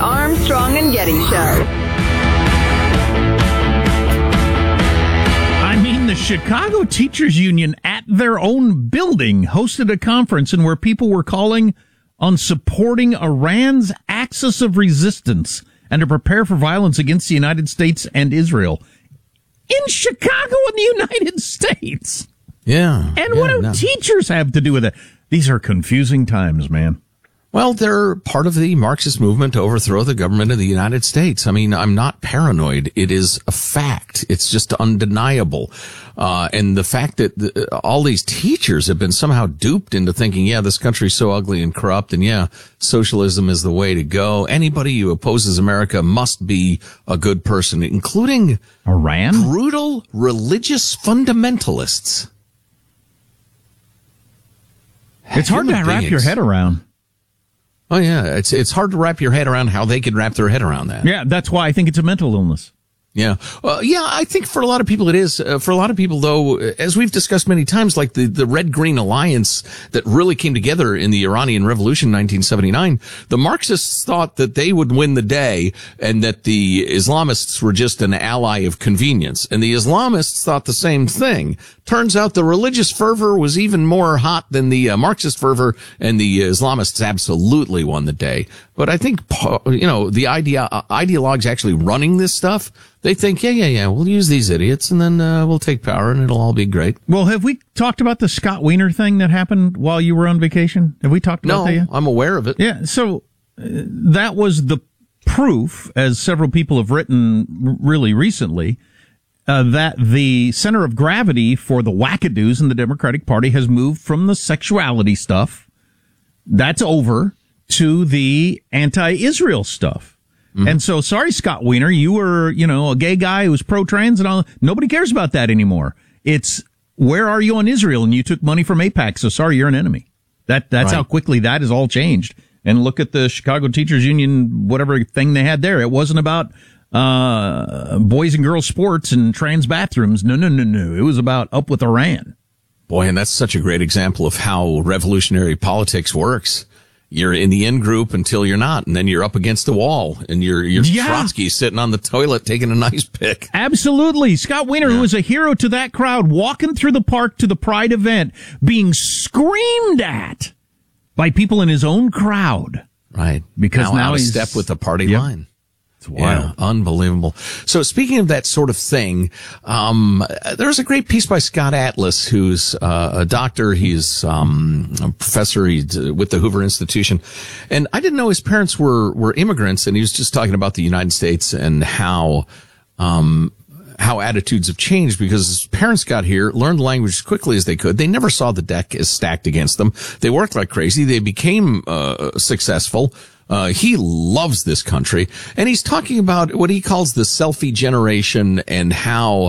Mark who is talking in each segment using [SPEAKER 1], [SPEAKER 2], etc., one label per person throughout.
[SPEAKER 1] Armstrong and Getty Show.
[SPEAKER 2] I mean, the Chicago Teachers Union at their own building hosted a conference in where people were calling on supporting Iran's axis of resistance and to prepare for violence against the United States and Israel. In Chicago, in the United States.
[SPEAKER 3] Yeah.
[SPEAKER 2] And what do teachers have to do with it? These are confusing times, man.
[SPEAKER 3] Well, they're part of the Marxist movement to overthrow the government of the United States. I mean, I'm not paranoid. It is a fact. It's just undeniable. And the fact that all these teachers have been somehow duped into thinking, yeah, this country's so ugly and corrupt, and yeah, socialism is the way to go. Anybody who opposes America must be a good person, including
[SPEAKER 2] Iran?
[SPEAKER 3] Brutal religious fundamentalists.
[SPEAKER 2] It's hard to wrap your head around.
[SPEAKER 3] Oh, yeah. It's hard to wrap your head around how they could wrap their head around that.
[SPEAKER 2] Yeah, that's why I think it's a mental illness.
[SPEAKER 3] Yeah. I think for a lot of people it is. For a lot of people, though, as we've discussed many times, like the Red-Green Alliance that really came together in the Iranian Revolution in 1979, the Marxists thought that they would win the day and that the Islamists were just an ally of convenience. And the Islamists thought the same thing. Turns out the religious fervor was even more hot than the Marxist fervor, and the Islamists absolutely won the day. But I think, the ideologues actually running this stuff, they think, yeah, we'll use these idiots, and then we'll take power, and it'll all be great.
[SPEAKER 2] Well, have we talked about the Scott Wiener thing that happened while you were on vacation? Have we talked about that yet?
[SPEAKER 3] No, I'm aware of it.
[SPEAKER 2] Yeah, so that was the proof, as several people have written really recently, that the center of gravity for the wackadoos in the Democratic Party has moved from the sexuality stuff, that's over, to the anti-Israel stuff. Mm-hmm. And so, sorry, Scott Wiener, you were, a gay guy who was pro-trans and all. Nobody cares about that anymore. It's, where are you on Israel? And you took money from AIPAC, so sorry, you're an enemy. That's right. How quickly that has all changed. And look at the Chicago Teachers Union, whatever thing they had there. It wasn't about boys and girls sports and trans bathrooms. No. It was about up with Iran.
[SPEAKER 3] Boy, and that's such a great example of how revolutionary politics works. You're in the in group until you're not, and then you're up against the wall, and you're Trotsky sitting on the toilet taking a nice pic.
[SPEAKER 2] Absolutely. Scott Wiener, who was a hero to that crowd, walking through the park to the Pride event, being screamed at by people in his own crowd.
[SPEAKER 3] Right.
[SPEAKER 2] Because now
[SPEAKER 3] he's
[SPEAKER 2] he's
[SPEAKER 3] step with the party line.
[SPEAKER 2] Wow.
[SPEAKER 3] Yeah, unbelievable. So speaking of that sort of thing, there's a great piece by Scott Atlas, who's a doctor. He's a professor. He's with the Hoover Institution. And I didn't know his parents were immigrants, and he was just talking about the United States and how attitudes have changed because his parents got here, learned the language as quickly as they could. They never saw the deck as stacked against them. They worked like crazy. They became successful. He loves this country, and he's talking about what he calls the selfie generation and how,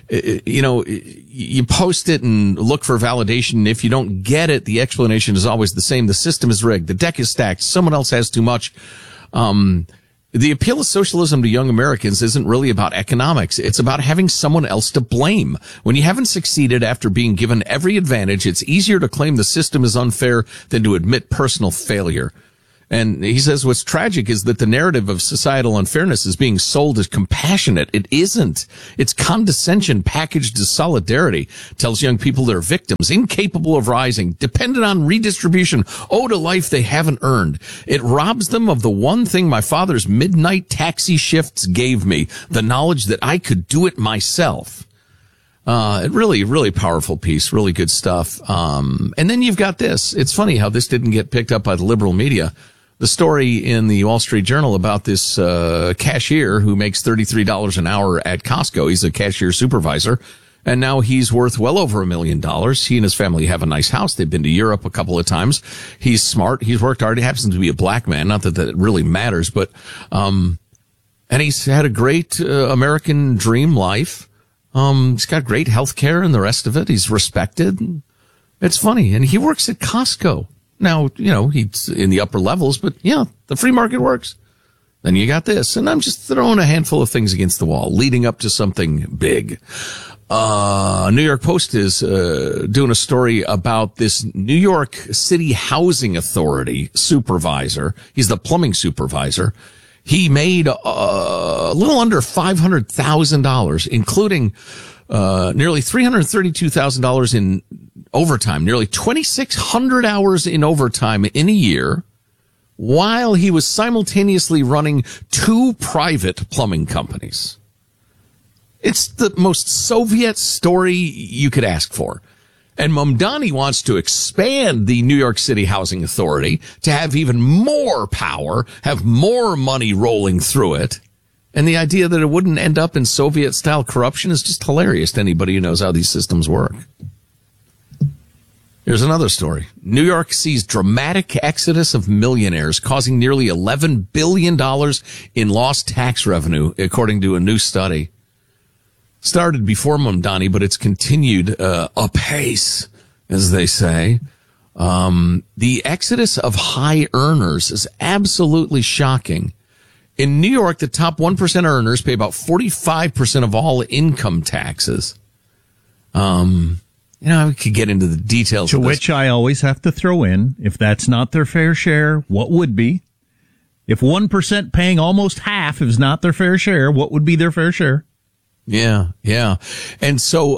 [SPEAKER 3] you post it and look for validation. If you don't get it, the explanation is always the same. The system is rigged. The deck is stacked. Someone else has too much. The appeal of socialism to young Americans isn't really about economics. It's about having someone else to blame. When you haven't succeeded after being given every advantage, it's easier to claim the system is unfair than to admit personal failure. And he says what's tragic is that the narrative of societal unfairness is being sold as compassionate. It isn't. It's condescension packaged as solidarity. Tells young people they're victims, incapable of rising, dependent on redistribution, owed a life they haven't earned. It robs them of the one thing my father's midnight taxi shifts gave me, the knowledge that I could do it myself. Really, really powerful piece, really good stuff. And then you've got this. It's funny how this didn't get picked up by the liberal media. The story in the Wall Street Journal about this cashier who makes $33 an hour at Costco. He's a cashier supervisor, and now he's worth well over $1 million. He and his family have a nice house. They've been to Europe a couple of times. He's smart. He's worked hard. He happens to be a black man. Not that that really matters, but and he's had a great American dream life. He's got great health care and the rest of it. He's respected. It's funny. And he works at Costco. Now, he's in the upper levels, but yeah, the free market works. Then you got this. And I'm just throwing a handful of things against the wall, leading up to something big. New York Post is doing a story about this New York City Housing Authority supervisor. He's the plumbing supervisor. He made a little under $500,000, including nearly $332,000 in overtime, nearly 2,600 hours in overtime in a year, while he was simultaneously running 2 private plumbing companies. It's the most Soviet story you could ask for. And Mamdani wants to expand the New York City Housing Authority to have even more power, have more money rolling through it. And the idea that it wouldn't end up in Soviet-style corruption is just hilarious to anybody who knows how these systems work. Here's another story. New York sees dramatic exodus of millionaires, causing nearly $11 billion in lost tax revenue, according to a new study. Started before Mamdani, but it's continued apace, as they say. The exodus of high earners is absolutely shocking. In New York, the top 1% earners pay about 45% of all income taxes. We could get into the details.
[SPEAKER 2] To which I always have to throw in, if that's not their fair share, what would be? If 1% paying almost half is not their fair share, what would be their fair share?
[SPEAKER 3] Yeah. And so,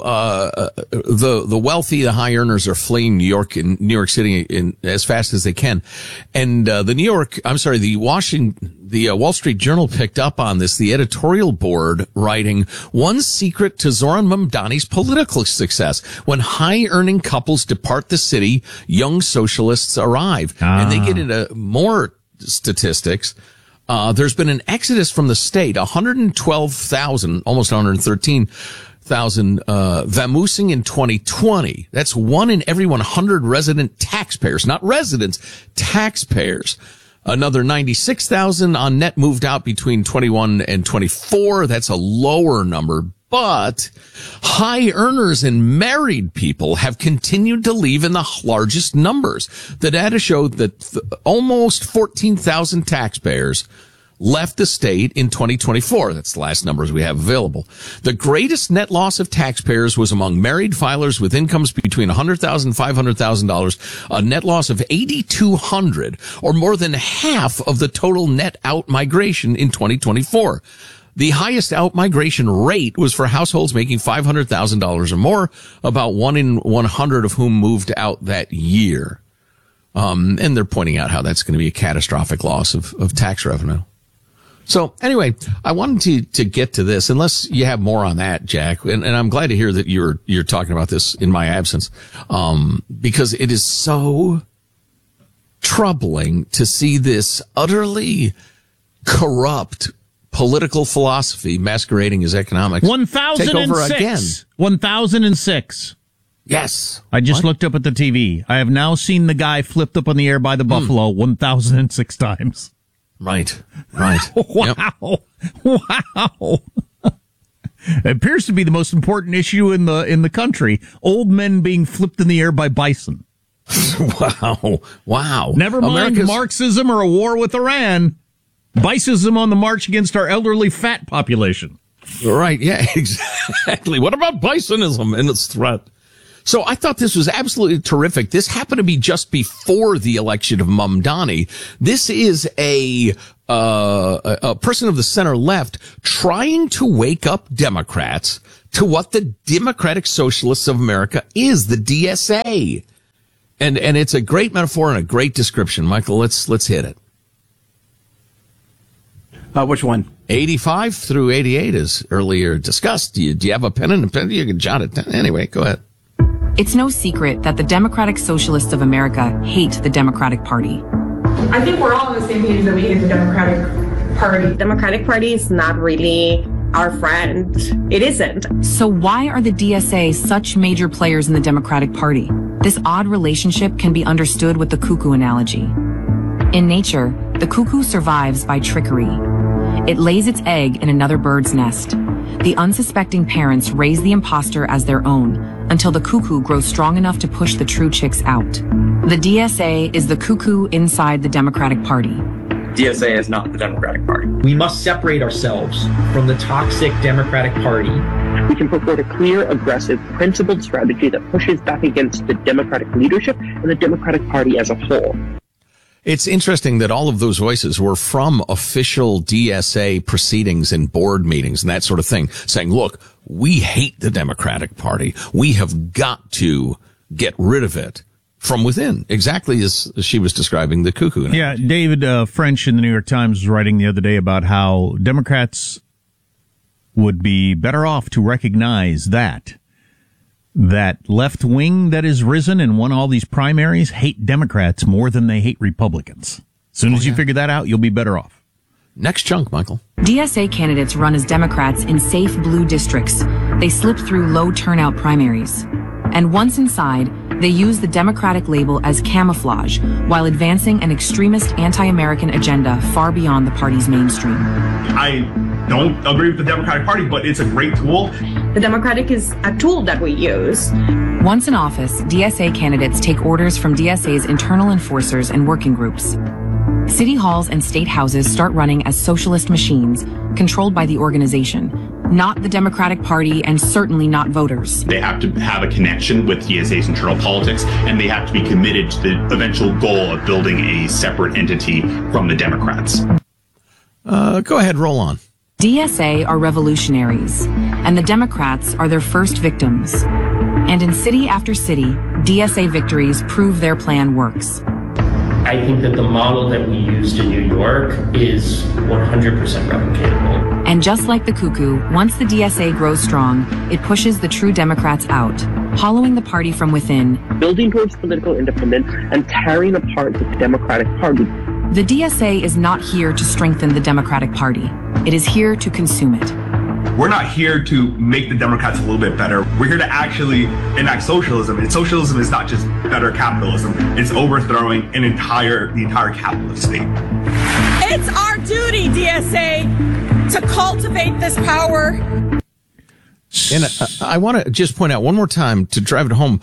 [SPEAKER 3] the wealthy, the high earners are fleeing New York City as fast as they can. And, the Wall Street Journal picked up on this, the editorial board writing, one secret to Zoran Mamdani's political success. When high earning couples depart the city, young socialists arrive. And they get into more statistics. There's been an exodus from the state, 112,000, almost 113,000, vamoosing in 2020. That's 1 in every 100 resident taxpayers, not residents, taxpayers. Another 96,000 on net moved out between 21 and 24. That's a lower number. But high earners and married people have continued to leave in the largest numbers. The data showed that almost 14,000 taxpayers left the state in 2024. That's the last numbers we have available. The greatest net loss of taxpayers was among married filers with incomes between $100,000 and $500,000, a net loss of 8,200, or more than half of the total net out migration in 2024. The highest out-migration rate was for households making $500,000 or more, about 1 in 100 of whom moved out that year. And they're pointing out how that's going to be a catastrophic loss of tax revenue. So anyway, I wanted to get to this, unless you have more on that, Jack. And I'm glad to hear that you're talking about this in my absence, because it is so troubling to see this utterly corrupt political philosophy masquerading as economics
[SPEAKER 2] 1006.
[SPEAKER 3] take over again.
[SPEAKER 2] 1006.
[SPEAKER 3] Yes.
[SPEAKER 2] I just looked up at the TV. I have now seen the guy flipped up on the air by the buffalo 1006 times.
[SPEAKER 3] Right.
[SPEAKER 2] Wow. Wow. It appears to be the most important issue in the country. Old men being flipped in the air by bison.
[SPEAKER 3] Wow.
[SPEAKER 2] Never mind Marxism or a war with Iran. Bicism on the march against our elderly fat population.
[SPEAKER 3] Right, yeah, exactly. What about bisonism and its threat? So I thought this was absolutely terrific. This happened to be just before the election of Mamdani. This is a person of the center left trying to wake up Democrats to what the Democratic Socialists of America is, the DSA. And it's a great metaphor and a great description. Michael, let's hit it.
[SPEAKER 4] Which one?
[SPEAKER 3] 85 through 88 is earlier discussed. Do you have a pen and a pen? You can jot it down. Anyway, go ahead.
[SPEAKER 5] It's no secret that the Democratic Socialists of America hate the Democratic Party.
[SPEAKER 6] I think we're all on the same page that we hate the Democratic Party.
[SPEAKER 7] The Democratic Party is not really our friend. It isn't.
[SPEAKER 5] So why are the DSA such major players in the Democratic Party? This odd relationship can be understood with the cuckoo analogy. In nature, the cuckoo survives by trickery. It lays its egg in another bird's nest. The unsuspecting parents raise the imposter as their own until the cuckoo grows strong enough to push the true chicks out. The DSA is the cuckoo inside the Democratic Party.
[SPEAKER 4] DSA is not the Democratic Party.
[SPEAKER 8] We must separate ourselves from the toxic Democratic Party.
[SPEAKER 9] We can put forward a clear, aggressive, principled strategy that pushes back against the Democratic leadership and the Democratic Party as a whole.
[SPEAKER 3] It's interesting that all of those voices were from official DSA proceedings and board meetings and that sort of thing, saying, look, we hate the Democratic Party. We have got to get rid of it from within, exactly as she was describing the cuckoo.
[SPEAKER 2] Yeah, David French in the New York Times was writing the other day about how Democrats would be better off to recognize that left wing that has risen and won all these primaries hate Democrats more than they hate Republicans. As soon as you figure that out, you'll be better off.
[SPEAKER 3] Next chunk, Michael.
[SPEAKER 5] DSA candidates run as Democrats in safe blue districts. They slip through low turnout primaries. And once inside, they use the Democratic label as camouflage while advancing an extremist anti-American agenda far beyond the party's mainstream.
[SPEAKER 10] I don't agree with the Democratic Party, but it's a great tool.
[SPEAKER 7] The Democratic is a tool that we use.
[SPEAKER 5] Once in office, DSA candidates take orders from DSA's internal enforcers and working groups. City halls and state houses start running as socialist machines, controlled by the organization, not the Democratic Party and certainly not voters.
[SPEAKER 10] They have to have a connection with DSA's internal politics, and they have to be committed to the eventual goal of building a separate entity from the Democrats.
[SPEAKER 3] Go ahead, roll on.
[SPEAKER 5] DSA are revolutionaries, and the Democrats are their first victims. And in city after city, DSA victories prove their plan works.
[SPEAKER 8] I think that the model that we used in New York is 100% replicatable.
[SPEAKER 5] And just like the cuckoo, once the DSA grows strong, it pushes the true Democrats out, hollowing the party from within.
[SPEAKER 9] Building towards political independence and tearing apart the Democratic Party.
[SPEAKER 5] The DSA is not here to strengthen the Democratic Party. It is here to consume it.
[SPEAKER 10] We're not here to make the Democrats a little bit better. We're here to actually enact socialism. And socialism is not just better capitalism. It's overthrowing the entire capitalist state.
[SPEAKER 1] It's our duty, DSA, to cultivate this power.
[SPEAKER 3] And I want to just point out one more time to drive it home.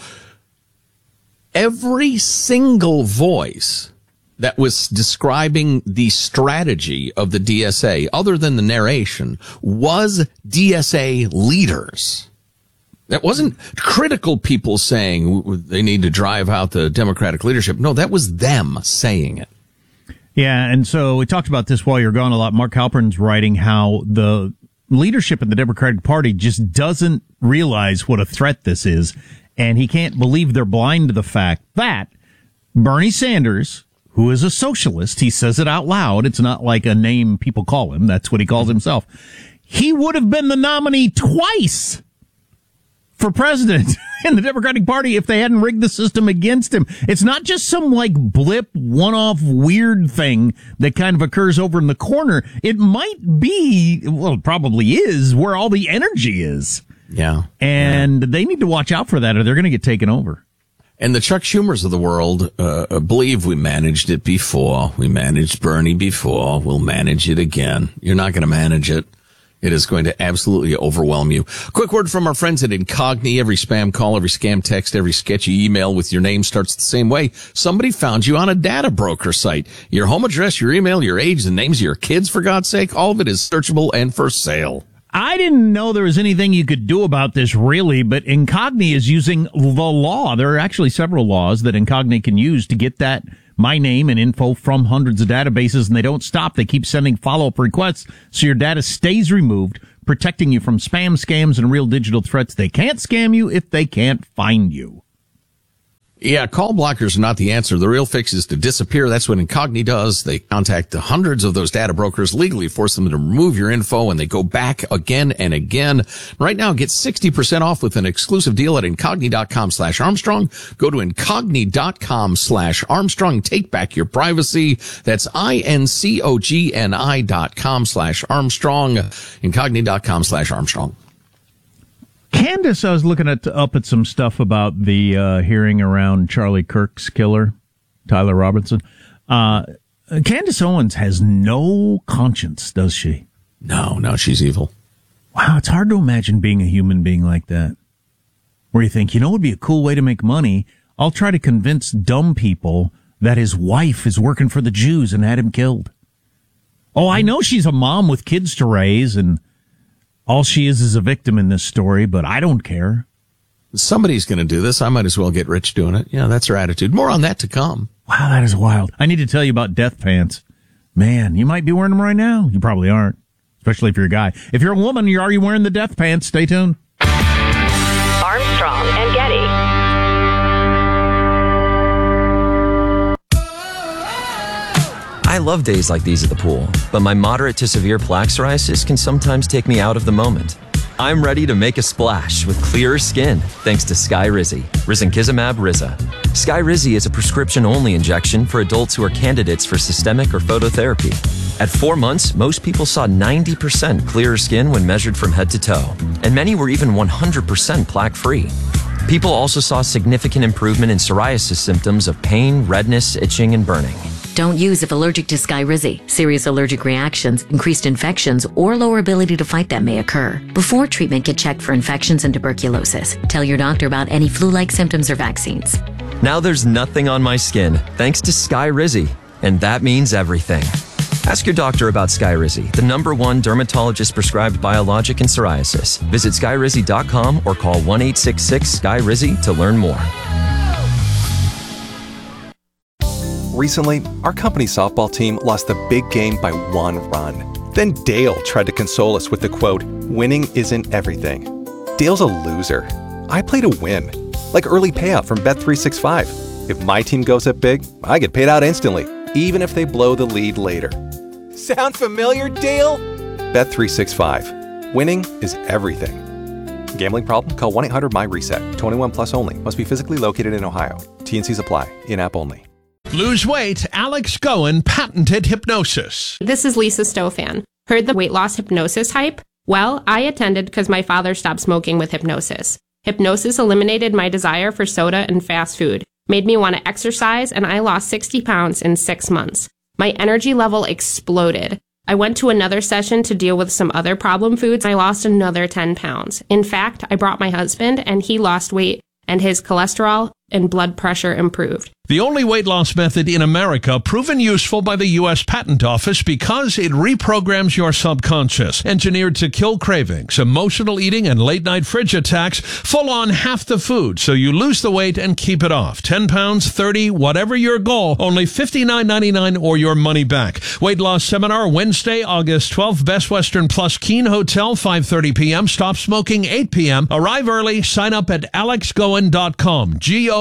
[SPEAKER 3] Every single voice that was describing the strategy of the DSA, other than the narration, was DSA leaders. That wasn't critical people saying they need to drive out the Democratic leadership. No, that was them saying it.
[SPEAKER 2] Yeah, and so we talked about this while you're gone a lot. Mark Halpern's writing how the leadership in the Democratic Party just doesn't realize what a threat this is, and he can't believe they're blind to the fact that Bernie Sanders, who is a socialist, he says it out loud. It's not like a name people call him. That's what he calls himself. He would have been the nominee twice for president in the Democratic Party if they hadn't rigged the system against him. It's not just some like blip, one-off weird thing that kind of occurs over in the corner. It might be, well, it probably is, where all the energy is.
[SPEAKER 3] Yeah.
[SPEAKER 2] And they need to watch out for that or they're going to get taken over.
[SPEAKER 3] And the Chuck Schumers of the world believe we managed it before. We managed Bernie before. We'll manage it again. You're not going to manage it. It is going to absolutely overwhelm you. Quick word from our friends at Incogni. Every spam call, every scam text, every sketchy email with your name starts the same way. Somebody found you on a data broker site. Your home address, your email, your age, the names of your kids, for God's sake, all of it is searchable and for sale.
[SPEAKER 2] I didn't know there was anything you could do about this, really, but Incogni is using the law. There are actually several laws that Incogni can use to get that my name and info from hundreds of databases, and they don't stop. They keep sending follow-up requests, so your data stays removed, protecting you from spam, scams, and real digital threats. They can't scam you if they can't find you.
[SPEAKER 3] Yeah, call blockers are not the answer. The real fix is to disappear. That's what Incogni does. They contact the hundreds of those data brokers, legally force them to remove your info, and they go back again and again. Right now, get 60% off with an exclusive deal at Incogni.com/Armstrong. Go to Incogni.com/Armstrong. Take back your privacy. That's INCOGNI.com/Armstrong. Incogni.com/Armstrong.
[SPEAKER 2] Candace, I was looking up at some stuff about the hearing around Charlie Kirk's killer, Tyler Robinson. Candace Owens has no conscience, does she?
[SPEAKER 3] No, she's evil.
[SPEAKER 2] Wow, it's hard to imagine being a human being like that. Where you think, it would be a cool way to make money. I'll try to convince dumb people that his wife is working for the Jews and had him killed. Oh, I know she's a mom with kids to raise, and all she is a victim in this story, but I don't care.
[SPEAKER 3] Somebody's going to do this. I might as well get rich doing it. Yeah, that's her attitude. More on that to come.
[SPEAKER 2] Wow, that is wild. I need to tell you about death pants. Man, you might be wearing them right now. You probably aren't, especially if you're a guy. If you're a woman, are you wearing the death pants? Stay tuned.
[SPEAKER 11] Armstrong and Getty.
[SPEAKER 12] I love days like these at the pool, but my moderate to severe plaque psoriasis can sometimes take me out of the moment. I'm ready to make a splash with clearer skin thanks to Skyrizi, risankizumab Riza. Skyrizi is a prescription-only injection for adults who are candidates for systemic or phototherapy. At 4 months, most people saw 90% clearer skin when measured from head to toe, and many were even 100% plaque-free. People also saw significant improvement in psoriasis symptoms of pain, redness, itching, and burning.
[SPEAKER 11] Don't use if allergic to Skyrizi. Serious allergic reactions, increased infections, or lower ability to fight them may occur. Before treatment, get checked for infections and tuberculosis. Tell your doctor about any flu-like symptoms or vaccines.
[SPEAKER 12] Now there's nothing on my skin thanks to Skyrizi, and that means everything. Ask your doctor about Skyrizi, the #1 dermatologist-prescribed biologic in psoriasis. Visit Skyrizi.com or call 1-866-SKY-RIZI to learn more.
[SPEAKER 13] Recently, our company softball team lost the big game by 1 run. Then Dale tried to console us with the quote, "Winning isn't everything." Dale's a loser. I play to win. Like early payout from Bet365. If my team goes up big, I get paid out instantly, even if they blow the lead later. Sound familiar, Dale? Bet365. Winning is everything. Gambling problem? Call 1-800-MY-RESET. 21 plus only. Must be physically located in Ohio. T&Cs apply. In-app only.
[SPEAKER 14] Lose weight, Alex Goen patented hypnosis.
[SPEAKER 15] This is Lisa Stofan. Heard the weight loss hypnosis hype? Well, I attended because my father stopped smoking with hypnosis. Hypnosis eliminated my desire for soda and fast food, made me want to exercise, and I lost 60 pounds in 6 months. My energy level exploded. I went to another session to deal with some other problem foods. I lost another 10 pounds. In fact, I brought my husband, and he lost weight, and his cholesterol and blood pressure improved.
[SPEAKER 14] The only weight loss method in America proven useful by the U.S. Patent Office because it reprograms your subconscious. Engineered to kill cravings, emotional eating, and late-night fridge attacks, full on half the food so you lose the weight and keep it off. 10 pounds, 30, whatever your goal, only $59.99 or your money back. Weight loss seminar Wednesday, August 12th, Best Western Plus Keene Hotel, 5:30 p.m. Stop smoking, 8 p.m. Arrive early. Sign up at alexgoen.com.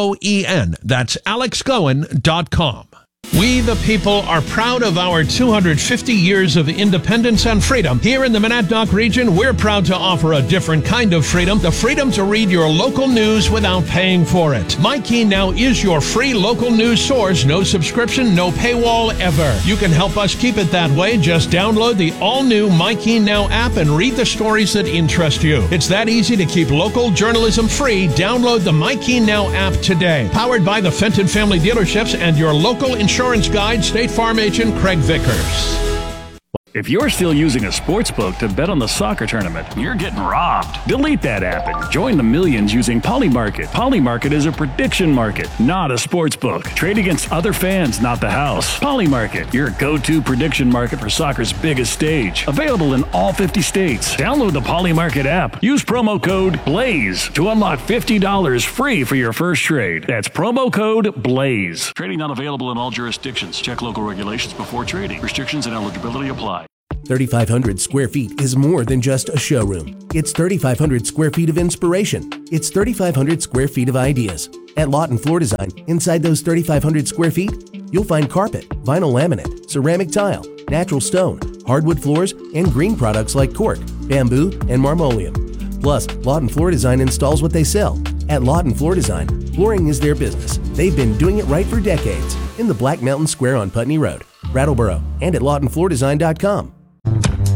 [SPEAKER 14] Goen. That's alexgoen.com. We, the people, are proud of our 250 years of independence and freedom. Here in the Monadnock region, we're proud to offer a different kind of freedom, the freedom to read your local news without paying for it. MyKeene Now is your free local news source. No subscription, no paywall ever. You can help us keep it that way. Just download the all-new MyKeene Now app and read the stories that interest you. It's that easy to keep local journalism free. Download the MyKeene Now app today. Powered by the Fenton Family Dealerships and your local insurance guide, State Farm agent Craig Vickers.
[SPEAKER 16] If you're still using a sportsbook to bet on the soccer tournament, you're getting robbed. Delete that app and join the millions using Polymarket. Polymarket is a prediction market, not a sportsbook. Trade against other fans, not the house. Polymarket, your go-to prediction market for soccer's biggest stage. Available in all 50 states. Download the Polymarket app. Use promo code BLAZE to unlock $50 free for your first trade. That's promo code BLAZE. Trading not available in all jurisdictions. Check local regulations before trading. Restrictions and eligibility apply.
[SPEAKER 17] 3,500 square feet is more than just a showroom. It's 3,500 square feet of inspiration. It's 3,500 square feet of ideas. At Lawton Floor Design, inside those 3,500 square feet, you'll find carpet, vinyl laminate, ceramic tile, natural stone, hardwood floors, and green products like cork, bamboo, and marmoleum. Plus, Lawton Floor Design installs what they sell. At Lawton Floor Design, flooring is their business. They've been doing it right for decades in the Black Mountain Square on Putney Road, Brattleboro, and at LawtonFloorDesign.com.